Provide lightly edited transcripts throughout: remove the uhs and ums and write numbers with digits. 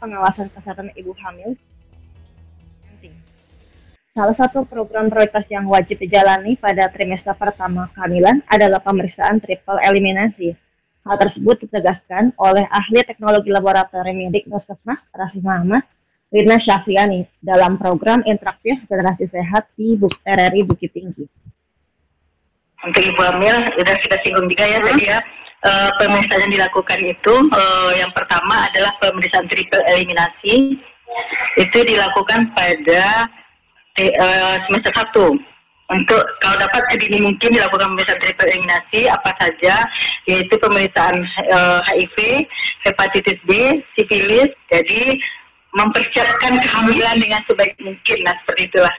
pengawasan kesehatan ibu hamil penting. Salah satu program prioritas yang wajib dijalani pada trimester pertama kehamilan adalah pemeriksaan triple eliminasi. Hal tersebut ditegaskan oleh ahli teknologi laboratorium medik Puskesmas Rasih Muhammad Rina Syafriani dalam program interaktif generasi sehat di RRI Bukit Tinggi. Untuk ibu hamil, sudah kita singgung juga ya tadi ya, pemeriksaan yang dilakukan itu yang pertama adalah pemeriksaan triple eliminasi. Itu dilakukan pada semester 1. Untuk kalau dapat sedini mungkin dilakukan pemeriksaan triple eliminasi apa saja, yaitu pemeriksaan HIV, hepatitis B, sifilis, jadi mempersiapkan kehamilan dengan sebaik mungkin. Nah, seperti itulah.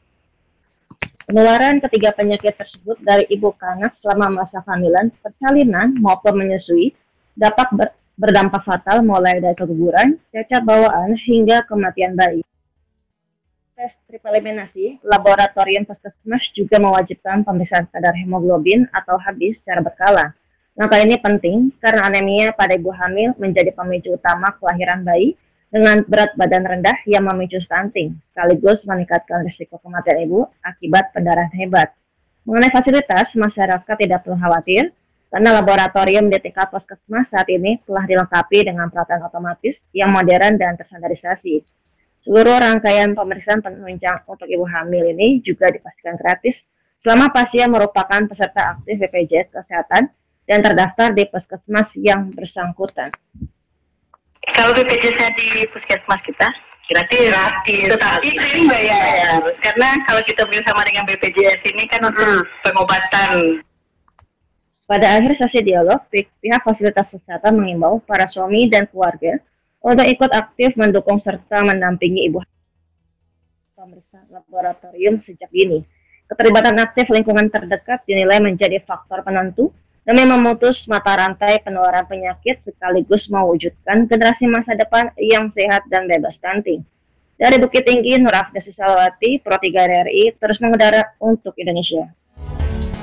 Penularan ketiga penyakit tersebut dari ibu ke anak selama masa kehamilan, persalinan maupun menyusui dapat berdampak fatal mulai dari keguguran, cacat bawaan hingga kematian bayi. Tes triple eliminasi, laboratorium Puskesmas juga mewajibkan pemeriksaan kadar hemoglobin atau Hb secara berkala. Langkah ini penting karena anemia pada ibu hamil menjadi pemicu utama kelahiran bayi dengan berat badan rendah yang memicu stunting, sekaligus meningkatkan risiko kematian ibu akibat pendarahan hebat. Mengenai fasilitas, masyarakat tidak perlu khawatir, karena laboratorium di tingkat Puskesmas saat ini telah dilengkapi dengan peralatan otomatis yang modern dan terstandarisasi. Seluruh rangkaian pemeriksaan penunjang untuk ibu hamil ini juga dipastikan gratis selama pasien merupakan peserta aktif BPJS Kesehatan dan terdaftar di Puskesmas yang bersangkutan. Kalau BPJS di puskesmas kita gratis, tetapi ini bayar. Karena kalau kita bersama dengan BPJS ini kan untuk pengobatan. Pada akhir sesi dialog, pihak fasilitas kesehatan mengimbau para suami dan keluarga untuk ikut aktif mendukung serta mendampingi ibu pemeriksaan laboratorium sejak dini. Keterlibatan aktif lingkungan terdekat dinilai menjadi faktor penentu demi memutus mata rantai penularan penyakit sekaligus mewujudkan generasi masa depan yang sehat dan bebas stunting. Dari Bukit Tinggi, Nur Afdasi Salawati, Pro 3 RRI, terus mengudara untuk Indonesia.